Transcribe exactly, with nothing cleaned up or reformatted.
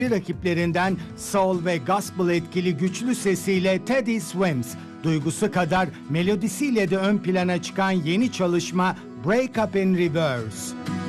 rakiplerinden soul ve gospel etkili güçlü sesiyle Teddy Swims, duygusu kadar melodisiyle de ön plana çıkan yeni çalışma Break Up in Reverse.